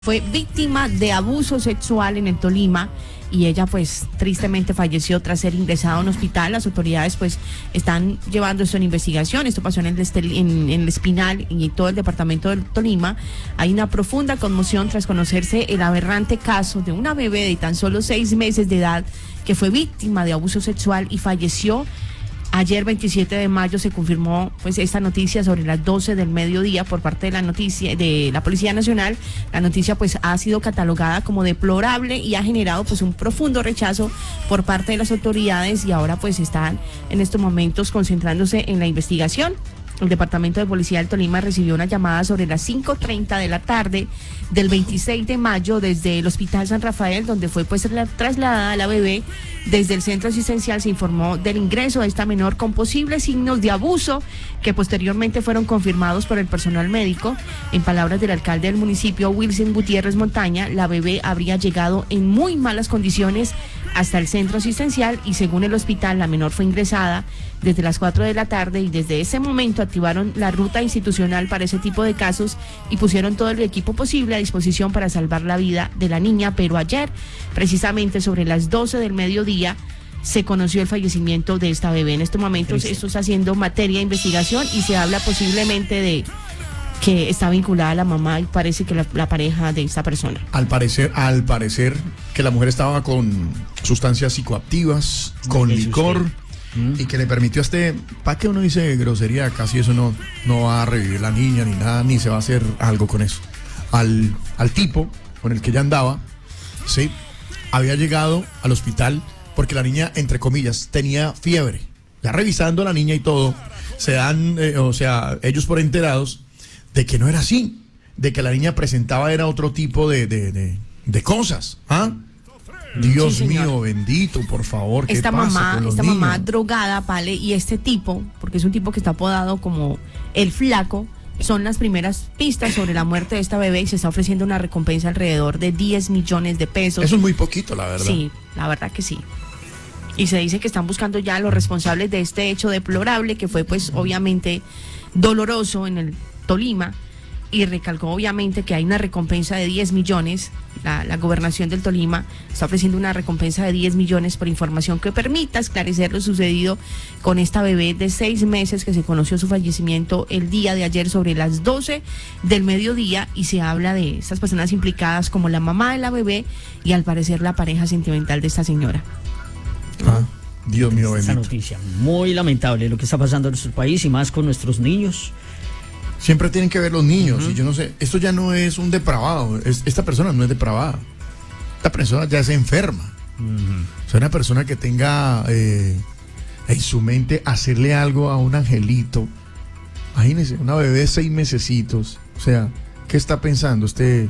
Fue víctima de abuso sexual en el Tolima y ella pues tristemente falleció tras ser ingresada a un hospital. Las autoridades pues están llevando esto en investigación. Esto pasó en el Espinal y todo el departamento del Tolima. Hay una profunda conmoción tras conocerse el aberrante caso de una bebé de tan solo 6 meses de edad que fue víctima de abuso sexual y falleció. Ayer 27 de mayo se confirmó pues esta noticia sobre las 12 del mediodía por parte de la Policía Nacional. La noticia pues ha sido catalogada como deplorable y ha generado pues un profundo rechazo por parte de las autoridades y ahora pues están en estos momentos concentrándose en la investigación. El Departamento de Policía del Tolima recibió una llamada sobre las 5:30 de la tarde del 26 de mayo desde el Hospital San Rafael, donde fue pues trasladada la bebé. Desde el centro asistencial se informó del ingreso de esta menor con posibles signos de abuso que posteriormente fueron confirmados por el personal médico. En palabras del alcalde del municipio, Wilson Gutiérrez Montaña, la bebé habría llegado en muy malas condiciones hasta el centro asistencial y según el hospital la menor fue ingresada desde las 4 de la tarde y desde ese momento activaron la ruta institucional para ese tipo de casos y pusieron todo el equipo posible a disposición para salvar la vida de la niña, pero ayer, precisamente sobre las 12 del mediodía, se conoció el fallecimiento de esta bebé. En estos momentos esto está siendo materia de investigación y se habla posiblemente de que está vinculada a la mamá y parece que la pareja de esta persona. Al parecer que la mujer estaba con sustancias psicoactivas, con licor, y que le permitió ¿para qué uno dice grosería? Casi eso no va a revivir la niña ni nada, ni se va a hacer algo con eso. Al tipo con el que ella andaba, sí, había llegado al hospital porque la niña, entre comillas, tenía fiebre. Ya revisando a la niña y todo, se dan, ellos por enterados de que no era así, de que la niña presentaba era otro tipo de cosas, ¿ah? Dios sí, mío, bendito, por favor, ¿qué pasa con los niños? Mamá drogada, Pale, y este tipo, porque es un tipo que está apodado como el Flaco, son las primeras pistas sobre la muerte de esta bebé y se está ofreciendo una recompensa alrededor de 10 millones de pesos. Eso es muy poquito, la verdad. Sí, la verdad que sí. Y se dice que están buscando ya a los responsables de este hecho deplorable que fue pues obviamente doloroso en el Tolima, y recalcó obviamente que hay una recompensa de 10 millones. La gobernación del Tolima está ofreciendo una recompensa de 10 millones por información que permita esclarecer lo sucedido con esta bebé de 6 meses que se conoció su fallecimiento el día de ayer sobre las 12 del mediodía y se habla de estas personas implicadas como la mamá de la bebé y al parecer la pareja sentimental de esta señora. Dios mío, bendito. Esta noticia muy lamentable lo que está pasando en nuestro país y más con nuestros niños. Siempre tienen que ver los niños, y yo no sé, esto ya no es un depravado, esta persona no es depravada, esta persona ya es enferma. O sea, una persona que tenga en su mente hacerle algo a un angelito, imagínense, una bebé de 6 mesecitos, o sea, ¿qué está pensando este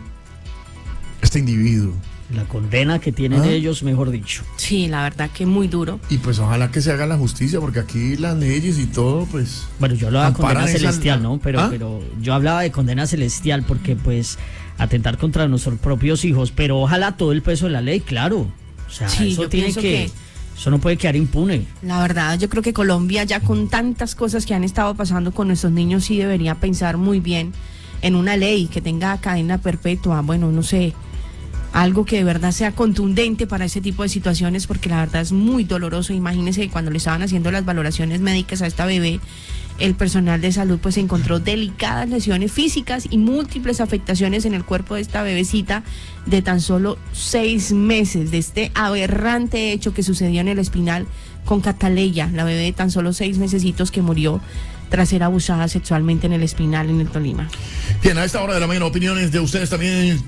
individuo? La condena que tienen ellos, mejor dicho. Sí, la verdad que muy duro. Y pues ojalá que se haga la justicia, porque aquí las leyes y todo, pues... Bueno, yo hablaba de condena celestial, ¿no? Pero yo hablaba de condena celestial porque, pues, atentar contra nuestros propios hijos, pero ojalá todo el peso de la ley, claro. O sea, sí, eso tiene eso no puede quedar impune. La verdad, yo creo que Colombia, ya con tantas cosas que han estado pasando con nuestros niños, sí debería pensar muy bien en una ley que tenga cadena perpetua, bueno, no sé... algo que de verdad sea contundente para ese tipo de situaciones, porque la verdad es muy doloroso. Imagínense que cuando le estaban haciendo las valoraciones médicas a esta bebé, el personal de salud pues encontró delicadas lesiones físicas y múltiples afectaciones en el cuerpo de esta bebecita de tan solo 6 meses, de este aberrante hecho que sucedió en el Espinal con Cataleya, la bebé de tan solo 6 mesecitos que murió tras ser abusada sexualmente en el Espinal, en el Tolima. Bien, a esta hora de la mañana, opiniones de ustedes también,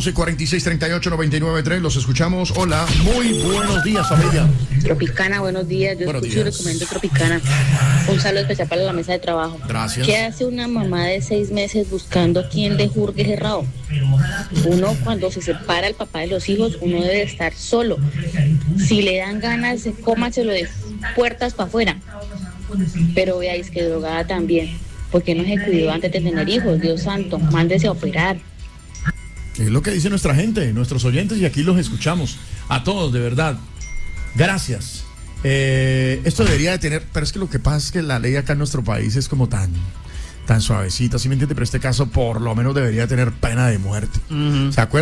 311-4638-993, los escuchamos. Hola, muy buenos días, familia. Tropicana, buenos días, yo escucho y recomiendo Tropicana. Un saludo especial para la mesa de trabajo. Gracias. ¿Qué hace una mamá de 6 meses buscando a quien le juzgue cerrado? Uno, cuando se separa el papá de los hijos, uno debe estar solo. Si le dan ganas, cómaselo de puertas para afuera. Pero veáis que drogada también, porque no se cuidó antes de tener hijos. Dios santo, mándese a operar. Es lo que dice nuestra gente, nuestros oyentes, y aquí los escuchamos a todos, de verdad. Gracias. Esto debería de tener, pero es que lo que pasa es que la ley acá en nuestro país es como tan tan suavecita, ¿sí me entiende? Pero este caso por lo menos debería tener pena de muerte. ¿Se acuerdan?